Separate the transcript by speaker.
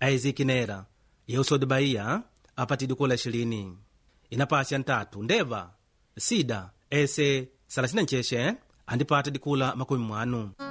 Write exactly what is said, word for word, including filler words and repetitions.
Speaker 1: aizikinera yeusodi Bahia apati dikula ishirini inapasi ya ntatu ndeva sida ese salasina ncheshe andipata dikula makumi mwanu.